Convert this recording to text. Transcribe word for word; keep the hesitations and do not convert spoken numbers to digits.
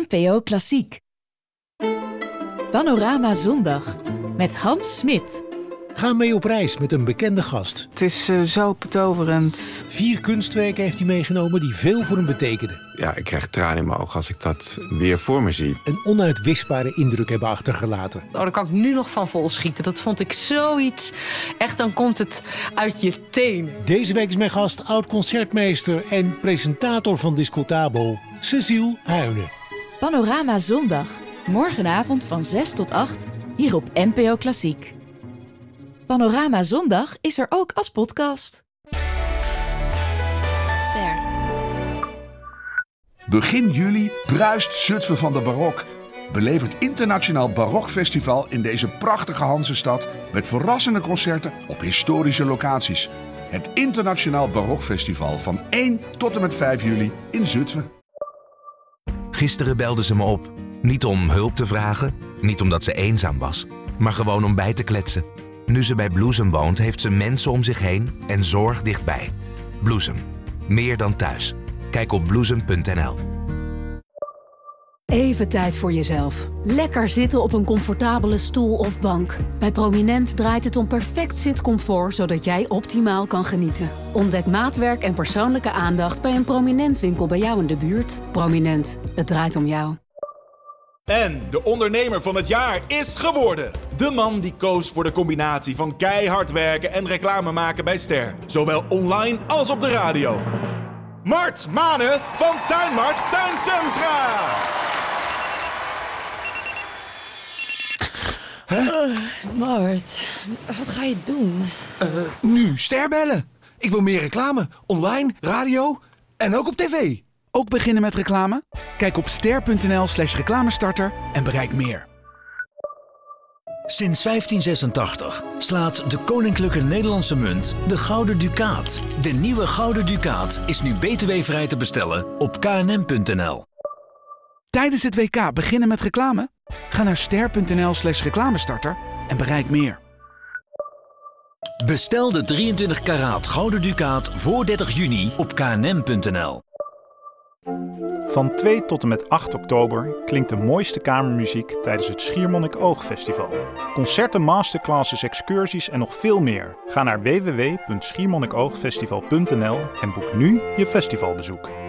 N P O Klassiek. Panorama Zondag met Hans Smit. Ga mee op reis met een bekende gast. Het is uh, zo betoverend. Vier kunstwerken heeft hij meegenomen die veel voor hem betekenden. Ja, ik krijg tranen in mijn ogen als ik dat weer voor me zie. Een onuitwisbare indruk hebben achtergelaten. Oh, daar kan ik nu nog van volschieten. Dat vond ik zoiets. Echt, dan komt het uit je tenen. Deze week is mijn gast oud-concertmeester en presentator van Discotabo, Cecile Huyne. Panorama Zondag. Morgenavond van zes tot acht, hier op N P O Klassiek. Panorama Zondag is er ook als podcast. Ster. Begin juli bruist Zutphen van de barok. Beleef het Internationaal Barokfestival in deze prachtige Hansestad met verrassende concerten op historische locaties. Het Internationaal Barokfestival van één tot en met vijf juli in Zutphen. Gisteren belde ze me op. Niet om hulp te vragen, niet omdat ze eenzaam was, maar gewoon om bij te kletsen. Nu ze bij Bloesem woont, heeft ze mensen om zich heen en zorg dichtbij. Bloesem. Meer dan thuis. Kijk op bloesem punt n l. Even tijd voor jezelf. Lekker zitten op een comfortabele stoel of bank. Bij Prominent draait het om perfect zitcomfort, zodat jij optimaal kan genieten. Ontdek maatwerk en persoonlijke aandacht bij een Prominent winkel bij jou in de buurt. Prominent. Het draait om jou. En de ondernemer van het jaar is geworden. De man die koos voor de combinatie van keihard werken en reclame maken bij Ster. Zowel online als op de radio. Mart Mane van Tuinmart Tuincentra. Huh? Uh, Mart, wat ga je doen? Uh, nu Ster bellen. Ik wil meer reclame. Online, radio en ook op tv. Ook beginnen met reclame? Kijk op ster.nl slash reclamestarter en bereik meer. Sinds vijftien zesentachtig slaat de Koninklijke Nederlandse Munt de Gouden Ducaat. De nieuwe Gouden Ducaat is nu B T W-vrij te bestellen op k n m punt n l. Tijdens het W K beginnen met reclame? Ga naar ster.nl slash reclamestarter en bereik meer. Bestel de drieëntwintig karaat Gouden Ducaat voor dertig juni op k n m punt n l. Van twee tot en met acht oktober klinkt de mooiste kamermuziek tijdens het Schiermonnikoog-festival. Concerten, masterclasses, excursies en nog veel meer. Ga naar w w w punt schiermonnikoogfestival punt n l en boek nu je festivalbezoek.